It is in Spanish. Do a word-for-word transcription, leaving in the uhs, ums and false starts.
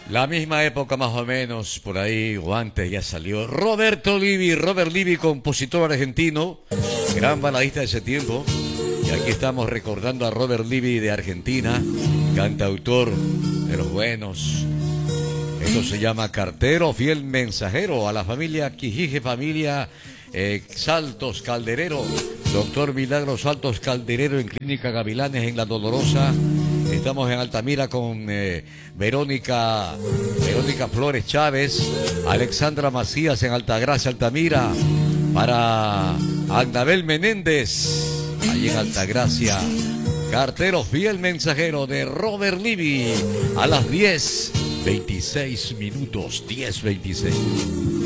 La misma época más o menos, por ahí o antes ya salió Roberto Livi, Robert Livi, compositor argentino, gran baladista de ese tiempo. Y aquí estamos recordando a Robert Livi de Argentina, cantautor de los buenos. Esto se llama Cartero Fiel Mensajero, a la familia Quijije, familia eh, Saltos Calderero, doctor Milagro Saltos Calderero en Clínica Gavilanes en La Dolorosa. Estamos en Altamira con eh, Verónica, Verónica Flores Chávez, Alexandra Macías en Altagracia, Altamira, para Agnabel Menéndez, allí en Altagracia. Cartero Fiel Mensajero de Robert Livi a las diez veintiséis minutos, diez veintiséis.